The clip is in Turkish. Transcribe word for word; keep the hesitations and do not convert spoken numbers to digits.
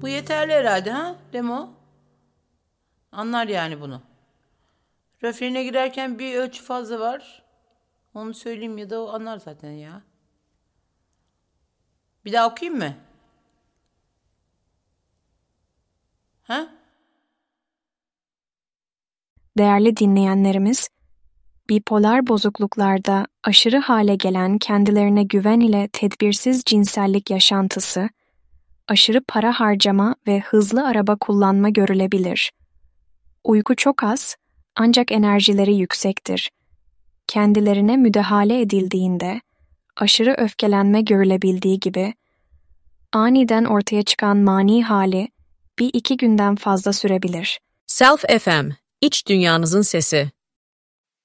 Bu yeterli herhalde ha Demo? Anlar yani bunu. Refrene girerken bir ölçü fazla var. Onu söyleyeyim ya da o anlar zaten ya. Bir daha okuyayım mı? Ha? Değerli dinleyenlerimiz, bipolar bozukluklarda aşırı hale gelen kendilerine güven ile tedbirsiz cinsellik yaşantısı, aşırı para harcama ve hızlı araba kullanma görülebilir. Uyku çok az, ancak enerjileri yüksektir. Kendilerine müdahale edildiğinde, aşırı öfkelenme görülebildiği gibi, aniden ortaya çıkan mani hali bir iki günden fazla sürebilir. Self F M, iç dünyanızın sesi.